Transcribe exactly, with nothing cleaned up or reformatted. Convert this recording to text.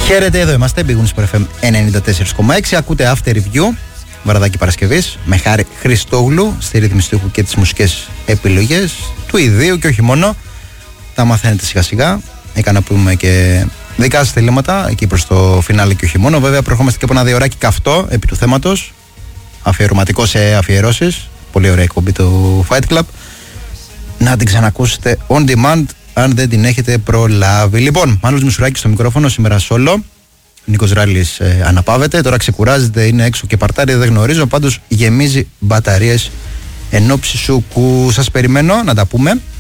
Χαίρετε, εδώ είμαστε. Μπήγουν στο εφ εμ ενενήντα τέσσερα κόμμα έξι. Ακούτε After Review, βραδάκι Παρασκευής, με Χάρη Χριστόγλου στη ρύθμιση του ήχου και τις μουσικές επιλογές του ιδίου και όχι μόνο. Τα μαθαίνετε σιγά σιγά. Έκανα να πούμε και δικά σας θελήματα εκεί προς το φινάλε και όχι μόνο. Βέβαια, προχωρόμαστε και από ένα διωράκι καυτό επί του θέματος. Αφιερωματικό σε αφιερώσεις. Πολύ ωραία εκπομπή του Fight Club. Να την ξανακούσετε on demand αν δεν την έχετε προλάβει. Λοιπόν, Μάνος Μισουράκης στο μικρόφωνο, σήμερα solo. Νίκος Ράλης ε, αναπαύεται, τώρα ξεκουράζεται, είναι έξω και παρτάρει, δεν γνωρίζω. Πάντως γεμίζει μπαταρίες εν ώψη σου που σας περιμένω να τα πούμε.